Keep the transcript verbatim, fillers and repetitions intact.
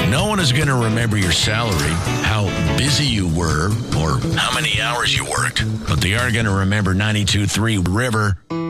No one is going to remember your salary, how busy you were, or how many hours you worked. But they are going to remember ninety-two point three River.